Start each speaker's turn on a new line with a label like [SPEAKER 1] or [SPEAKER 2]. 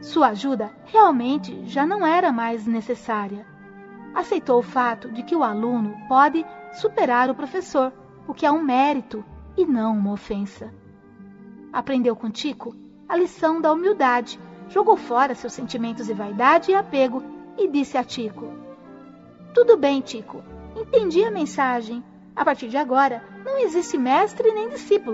[SPEAKER 1] Sua ajuda realmente já não era mais necessária. Aceitou o fato de que o aluno pode superar o professor, o que é um mérito e não uma ofensa. Aprendeu com Tico a lição da humildade, jogou fora seus sentimentos de vaidade e apego e disse a Tico: "Tudo bem, Tico, entendi a mensagem. A partir de agora, não existe mestre nem discípulo.